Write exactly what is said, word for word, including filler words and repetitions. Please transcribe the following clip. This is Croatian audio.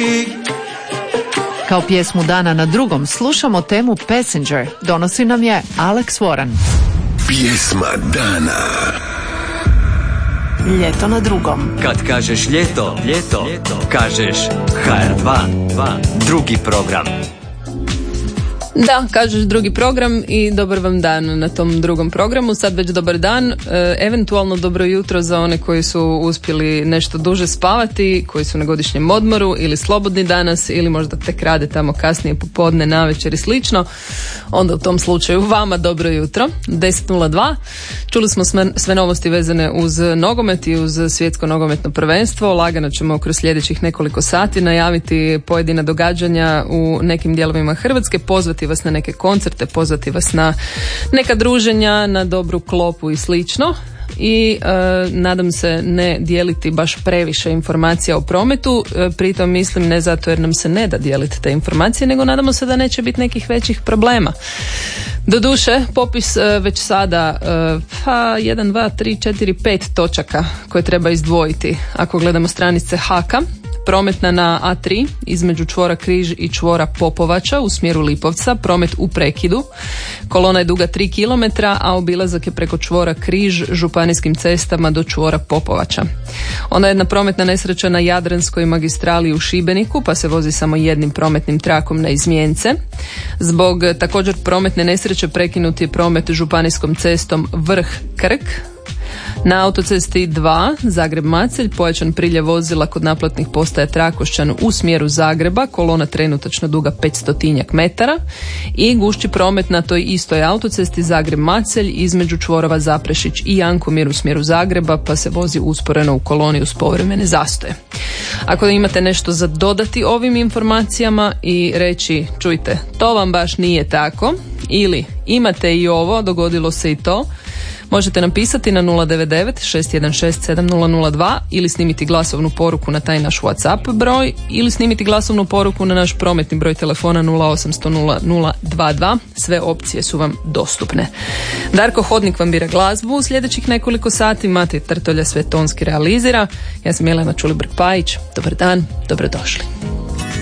Kao pjesmu dana na drugom slušamo temu Passenger. Donosi nam je Alex Warren. Pjesma dana. Ljeto na drugom. Kad kažeš ljeto, ljeto, ljeto. Kažeš ha er dva, drugi program. Da, kažeš drugi program i dobar vam dan na tom drugom programu. Sad već dobar dan, e, eventualno dobro jutro za one koji su uspjeli nešto duže spavati, koji su na godišnjem odmoru ili slobodni danas ili možda tek rade tamo kasnije popodne, navečer i slično. Onda u tom slučaju vama dobro jutro. deset nula dva. Čuli smo sve, sve novosti vezane uz nogomet i uz svjetsko nogometno prvenstvo. Lagano ćemo kroz sljedećih nekoliko sati najaviti pojedina događanja u nekim dijelovima Hrvatske, pozvati vas na neke koncerte, pozvati vas na neka druženja, na dobru klopu i slično. I e, nadam se ne dijeliti baš previše informacija o prometu, e, pritom mislim ne zato jer nam se ne da dijeliti te informacije, nego nadamo se da neće biti nekih većih problema. Doduše, popis e, već sada e, pa jedan, dva, tri, četiri, pet točaka koje treba izdvojiti ako gledamo stranice Haka. Prometna na A tri između čvora Križ i čvora Popovača u smjeru Lipovca, promet u prekidu. Kolona je duga tri kilometra, a obilazak je preko čvora Križ županijskim cestama do čvora Popovača. Ona je jedna prometna nesreća na Jadranskoj magistrali u Šibeniku, pa se vozi samo jednim prometnim trakom na izmjence. Zbog također prometne nesreće prekinut je promet županijskom cestom Vrh-Krk. Na autocesti dva Zagreb-Macelj pojačan priljev vozila kod naplatnih postaja Trakošćan u smjeru Zagreba, kolona trenutačno duga petstotinjak metara i gušći promet na toj istoj autocesti Zagreb-Macelj između čvorova Zaprešić i Jankomir u smjeru Zagreba, pa se vozi usporeno u koloni uz povremene zastoje. Ako imate nešto za dodati ovim informacijama i reći čujte, to vam baš nije tako ili imate i ovo, dogodilo se i to, možete nam pisati na nula devet devet šest jedan šest sedam nula nula dva ili snimiti glasovnu poruku na taj naš WhatsApp broj ili snimiti glasovnu poruku na naš prometni broj telefona nula osamsto nula nula dva dva. Sve opcije su vam dostupne. Darko Hodnik vam bira glazbu. U sljedećih nekoliko sati Mate Trtolja sve tonski realizira. Ja sam Jelena Čulibrk-Pajić. Dobar dan, dobrodošli.